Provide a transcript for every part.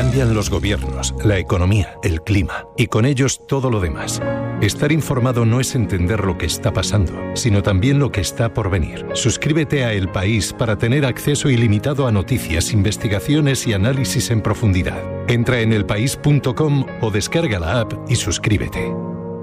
Cambian los gobiernos, la economía, el clima y con ellos todo lo demás. Estar informado no es entender lo que está pasando, sino también lo que está por venir. Suscríbete a El País para tener acceso ilimitado a noticias, investigaciones y análisis en profundidad. Entra en elpaís.com o descarga la app y suscríbete.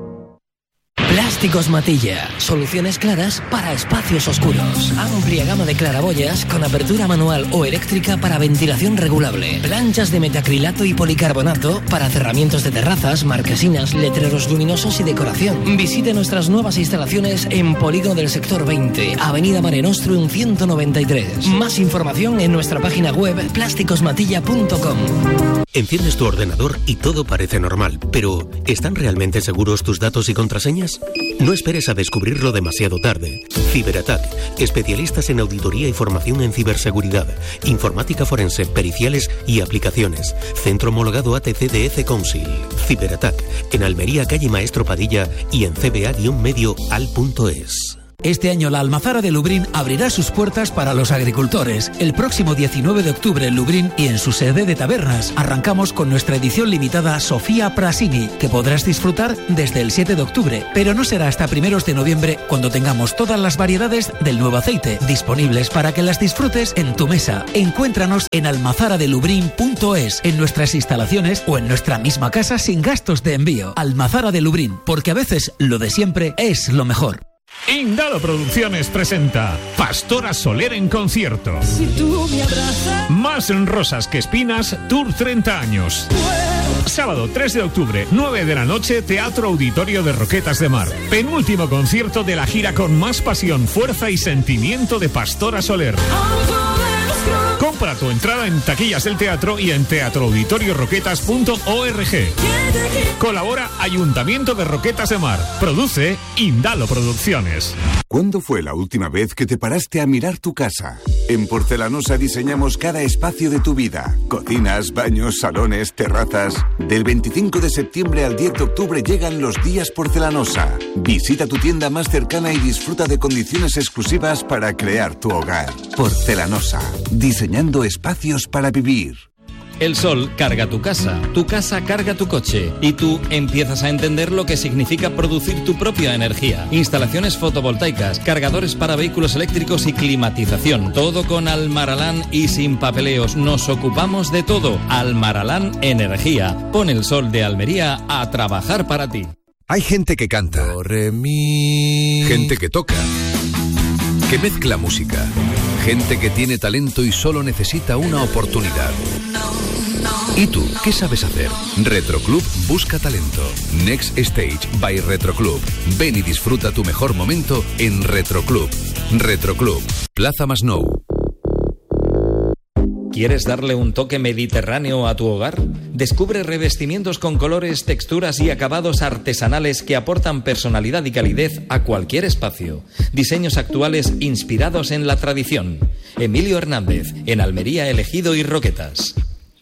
Plásticos Matilla. Soluciones claras para espacios oscuros. Amplia gama de claraboyas con apertura manual o eléctrica para ventilación regulable. Planchas de metacrilato y policarbonato para cerramientos de terrazas, marquesinas, letreros luminosos y decoración. Visite nuestras nuevas instalaciones en Polígono del Sector 20, Avenida Mare Nostrum 193. Más información en nuestra página web plásticosmatilla.com. Enciendes tu ordenador y todo parece normal, pero ¿están realmente seguros tus datos y contraseñas? No esperes a descubrirlo demasiado tarde. Ciberattack, especialistas en auditoría y formación en ciberseguridad, informática forense, periciales y aplicaciones. Centro homologado ATC-DF Council. Ciberattack, en Almería, calle Maestro Padilla y en cba-medio-al.es. Este año la Almazara de Lubriñ abrirá sus puertas para los agricultores. El próximo 19 de octubre en Lubriñ y en su sede de tabernas arrancamos con nuestra edición limitada Sofía Prasini, que podrás disfrutar desde el 7 de octubre, pero no será hasta primeros de noviembre cuando tengamos todas las variedades del nuevo aceite disponibles para que las disfrutes en tu mesa. Encuéntranos en almazaradelubriñ.es, en nuestras instalaciones o en nuestra misma casa sin gastos de envío. Almazara de Lubriñ, porque a veces lo de siempre es lo mejor. Indalo Producciones presenta Pastora Soler en concierto. Si tú me abrazas, Más rosas que espinas, Tour 30 años. Sábado 3 de octubre, 9 de la noche, Teatro Auditorio de Roquetas de Mar. Penúltimo concierto de la gira con más pasión, fuerza y sentimiento de Pastora Soler. Compra tu entrada en taquillas del teatro y en teatroauditorioroquetas.org. Colabora Ayuntamiento de Roquetas de Mar. Produce Indalo Producciones. ¿Cuándo fue la última vez que te paraste a mirar tu casa? En Porcelanosa diseñamos cada espacio de tu vida. Cocinas, baños, salones, terrazas. Del 25 de septiembre al 10 de octubre llegan los días Porcelanosa. Visita tu tienda más cercana y disfruta de condiciones exclusivas para crear tu hogar. Porcelanosa. Diseñando espacios para vivir. El sol carga tu casa carga tu coche y tú empiezas a entender lo que significa producir tu propia energía. Instalaciones fotovoltaicas, cargadores para vehículos eléctricos y climatización. Todo con Almaralán y sin papeleos. Nos ocupamos de todo. Almaralán Energía. Pon el sol de Almería a trabajar para ti. Hay gente que canta, gente que toca, que mezcla música, gente que tiene talento y solo necesita una oportunidad. ¿Y tú qué sabes hacer? Retroclub busca talento. Next Stage by Retroclub. Ven y disfruta tu mejor momento en Retroclub. Retroclub, Plaza Masnou. ¿Quieres darle un toque mediterráneo a tu hogar? Descubre revestimientos con colores, texturas y acabados artesanales que aportan personalidad y calidez a cualquier espacio. Diseños actuales inspirados en la tradición. Emilio Hernández, en Almería, Ejido y Roquetas.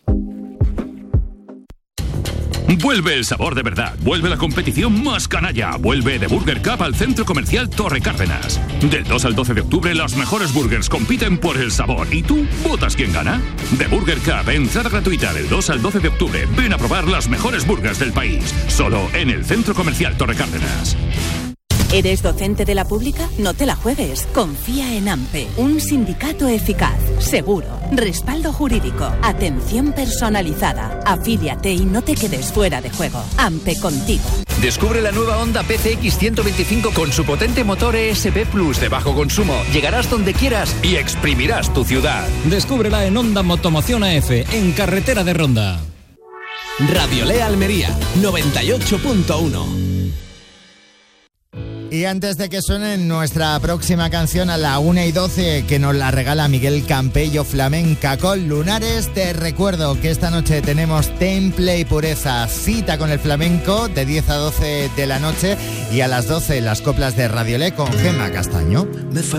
Vuelve el sabor de verdad, vuelve la competición más canalla, vuelve The Burger Cup al Centro Comercial Torre Cárdenas. Del 2 al 12 de octubre los mejores burgers compiten por el sabor y tú votas quién gana. The Burger Cup, entrada gratuita del 2 al 12 de octubre. Ven a probar las mejores burgers del país, solo en el Centro Comercial Torre Cárdenas. ¿Eres docente de la pública? No te la juegues. Confía en AMPE, un sindicato eficaz, seguro, respaldo jurídico, atención personalizada. Afíliate y no te quedes fuera de juego. AMPE contigo. Descubre la nueva Honda PCX 125 con su potente motor ESP Plus de bajo consumo. Llegarás donde quieras y exprimirás tu ciudad. Descúbrela en Honda Motomoción AF, en Carretera de Ronda. Radiolea Almería, 98.1. Y antes de que suene nuestra próxima canción a la 1:12 que nos la regala Miguel Campello Flamenca con Lunares, te recuerdo que esta noche tenemos Temple y Pureza, cita con el flamenco de 10 a 12 de la noche y a las 12 las coplas de Radiolé con Gemma Castaño.